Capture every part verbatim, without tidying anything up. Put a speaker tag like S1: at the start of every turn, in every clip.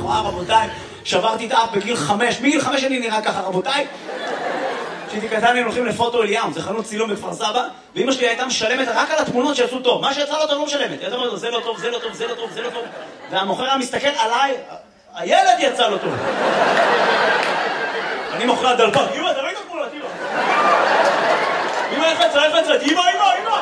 S1: וואו רבותיי, שברתי את האף בגיל חמש, מגיל חמש אני נראה ככה רבותיי. כשהייתי קטן היינו הולכים לפוטו אליאם, זה חנות צילום בכפר סבא, ואמא שלי הייתה משלמת רק על התמונות שיצאו טוב, מה שיצא לא טוב לא משלמת, הייתה אומרת לו זה לא טוב, זה לא טוב, זה לא טוב, זה לא טוב, והמוכר היה מסתכל עליי, הילד יצא לו טוב. אני מוכר דלפק, אמא אתה ראית תמונות, אמא אמא איך יצא, איך יצא, אמא, אמא, אמא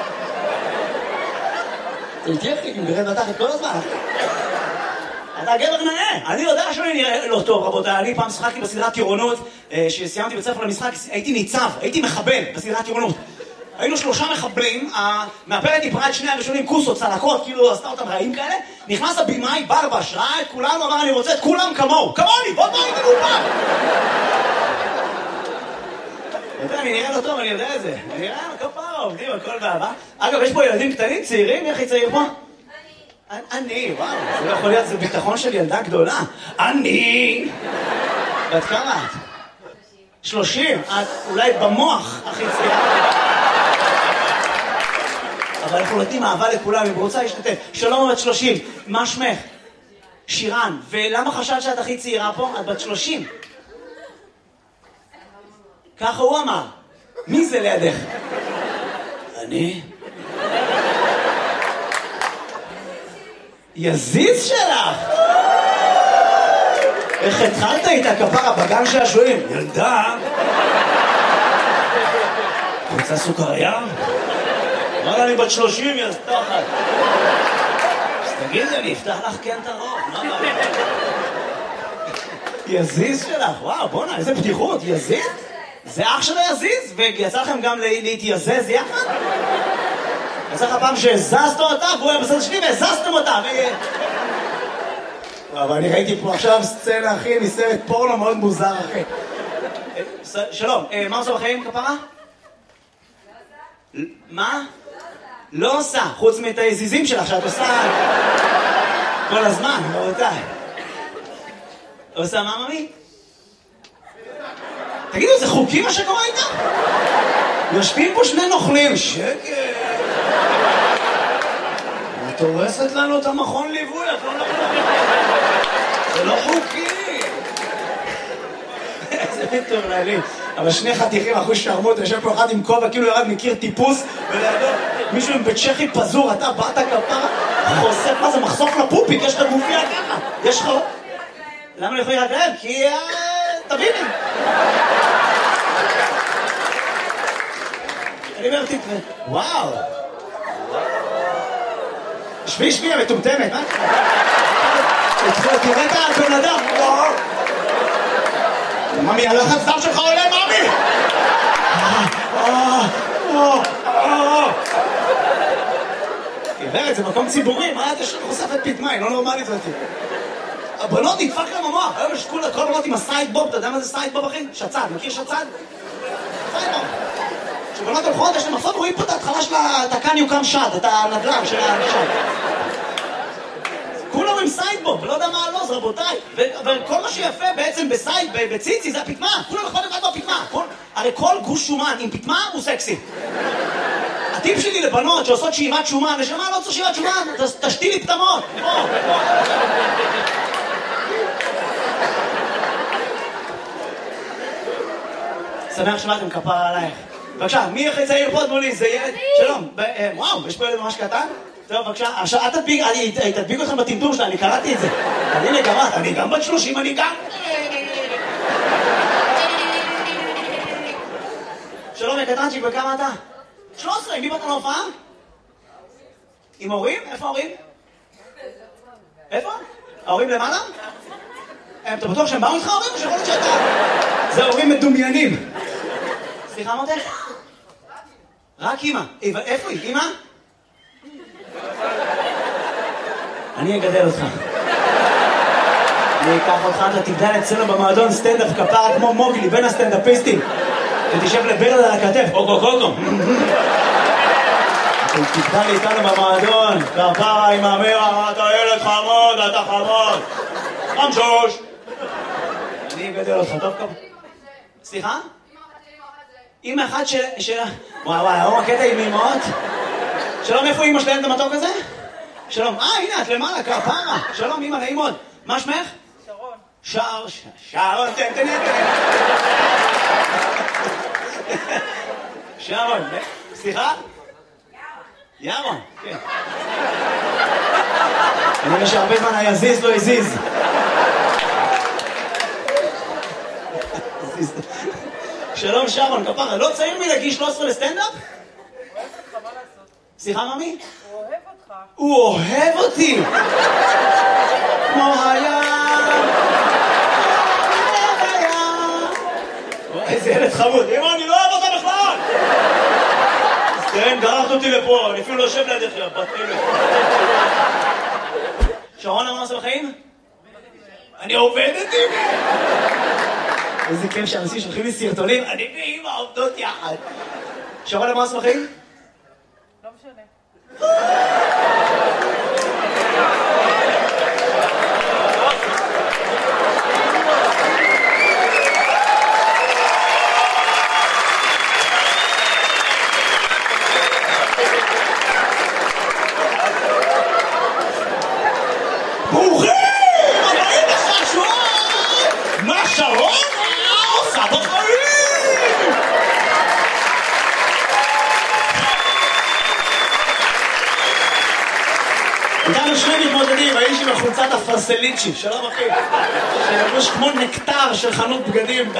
S1: זה תהיה אחי, אם גרד בתחת כל הזמן אתה גבר נאה, אני יודע שאני נראה לא טוב רבותיי, אני פעם שחקתי בסדרת טירונות, שסיימתי בית ספר למשחק, הייתי ניצב, הייתי מחבל בסדרת טירונות. היינו שלושה מחבלים, המאפרת דיברה את שני הראשונים כוסות, צלקות, כאילו עשתה אותם רעים כאלה, נכנס הבימאי ברבש, ראה את כולנו, אמר אני רוצה את כולם כמוהו, כמוני, בוא בוא איתנו פעם. אני נראה לא טוב, אני יודע את זה, אני נראה כפרה, עובדים הכל באהבה. אגב, יש פה ילדים קטנים, צעירים, איך היא צעיר פה? אני, וואו, זה לא יכול להיות, זה ביטחון של ילדה גדולה. אני! בת כמה את? שלושים. את אולי במוח הכי צעירה. אבל אנחנו נותנים אהבה לכולם, אם רוצה להשתתף. שלום בת שלושים, מה שמך? שירן. ולמה חשבת שאת הכי צעירה פה? את בת שלושים. ככה הוא אמר. מי זה לידך? אני? יזיז שלך! איך התחלת איתה כפרה בגן של השואלים? ילדה! רוצה סוכריה? אמר אני בת שלושים, יא סתחת. אז תגידי, אני אפתח לך כן את הרוב, מה הבעיה? יזיז שלך, וואו, בוא'נה, איזה פתיחות, יזיז? זה אח שלו יזיז? ויצא לכם גם להתייזז יחד? יצא לך פעם שהזזת אותה, והוא היה בסדר שלי והזזתם אותה, ו... אבל אני ראיתי פה עכשיו סצנה, אחי, מסרט פורנו מאוד מוזר, אחי. שלום, מה עושה בחיים, כפרה? מה? לא עושה, חוץ מאת היזיזים שלך, שאת עושה כל הזמן, רבותיי. עושה מה, ממי? תגידו, זה חוקי מה שקורה איתה? יושבים פה שני נוכלים, שקט. את הורסת לנו את המכון ליווי, את לא נוכלים. זה לא חוקי. איזה מטורללים. אבל שני חתיכים, אחוז שרמות, יושב פה אחד עם כובע, כאילו ירד מכיר טיפוס, ולידו מישהו עם בית צ'כי פזור, אתה באת כפרה, חושף, מה זה, מחשוף לפופיק, יש לך גופיה ככה, יש לך... למה לא יכולים רק להם? כי... תביני. אני אומר, תתראה, וואו. שבי, שבי, המטומטמת, מה? תראה את הבן אדם, וואו. ממי, הלחץ דם שלך עולה, ממי! עיוורת, זה מקום ציבורי, מה אתה חושפת פתמה, היא לא נורמלית אותי. הבנות נדפק להם המוח, היום יש כל הבנות עם הסייד בוב, אתה יודע מה זה סייד בוב אחי? שצד, מכיר שצד? סייד בוב. כשבנות הולכות, יש להם מחסות, רואים פה את ההתחלה של התקן יוקם שד, את הנדל"ן של השד. כולם עם סיידבוב, לא יודע מה הלוז, רבותיי. וכל מה שיפה בעצם בסייד, בציצי, זה הפתמה. כולם אכפת אחד בפתמה. הרי כל גוש שומן עם פתמה הוא סקסי. הטיפ שלי לבנות שעושות שאיבת שומן, נשמה לא צריך שאיבת שומן, תשתילי פתמות. שמח שבאתם כפרה עלייך. בבקשה, מי הכי צעיר פה תנו לי? זה ילד? שלום. וואו, יש פה ילד ממש קטן? טוב, בבקשה, עכשיו, אל תדביק, אני תדביק אתכם בטמטום שלה, אני קראתי את זה. אני לגמרי, אני גם בת שלושים, אני גם... שלום, יקטנצ'יק, בכמה אתה? שלוש עשרה, מי באת להופעה? עם הורים? איפה ההורים? איפה? ההורים למעלה? אתה בטוח שהם באו איתך ההורים או שיכול להיות שאתה? זה הורים מדומיינים. סליחה, מותק? רק אמא. איפה היא? אמא? אני אגדל אותך. אני אקח אותך, אתה תגדל אצלנו במועדון סטנדאפ כפרה כמו מוגלי, בין הסטנדאפיסטים. ותשב לברד על הכתף, אוקו קוקו. תגדל איתנו במועדון, כפרה עם אמרה, אתה ילד חמוד, אתה חמוד. חמשוש. אני אגדל אותך, טוב כפרה. סליחה? אמא אחת של... וואי וואי, הוא הקטע עם אמאות? שלום, איפה אמא שלהם את המתוק הזה? שלום, אה, הנה, את למעלה, כפרה. שלום, אמא, נעים מאוד. מה שמך?
S2: שרון.
S1: שר, שרון, תן, תן, תן. שרון, סליחה? ירון. ירון, כן. אני רואה שהרבה זמן היה זיז, לא הזיז. שלום שרון, כפרה, לא צעיר מלגיל שלוש עשרה לסטנדאפ?
S2: הוא אוהב אותך, מה לעשות?
S1: סליחה, ממי?
S2: הוא אוהב אותך.
S1: הוא אוהב אותי! כמו היה... איזה ילד חמוד, אמא, אני לא אוהב אותה בכלל! אז תראה, גררת אותי לפה, אני אפילו לא יושב לידך, בת אלף. שרון, מה עושה בחיים? אני עובדת עם... איזה כיף שאנשים שולחים לי סרטונים, אני ואמא עובדות יחד. שרון, מה עושה בחיים?
S2: לא משנה.
S1: ברוכים! הבאים לחשוב! מה שרון עושה בחיים? איתנו שני מתמודדים, האיש עם החולצת הפרסליצ'י, שלום אחי, שלבוש כמו נקטר של חנות בגדים.